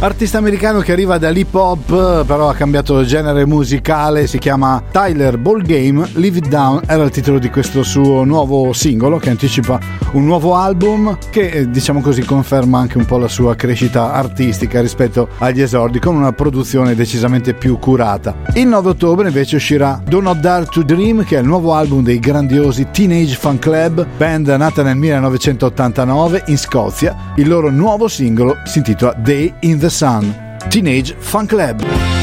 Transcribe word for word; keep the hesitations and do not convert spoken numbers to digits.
artista americano che arriva dall'hip hop, però ha cambiato genere musicale, si chiama Tyler Ballgame. Leave It Down era il titolo di questo suo nuovo singolo che anticipa un nuovo album che, diciamo così, conferma anche un po' la sua crescita artistica rispetto agli esordi, con una produzione decisamente più curata. Il nove ottobre invece uscirà Do Not Dare to Dream, che è il nuovo album dei grandiosi Teenage Fanclub, band nata nel millenovecentottantanove in Scozia. Il loro nuovo singolo si intitola Day in the Sun. Teenage Fanclub.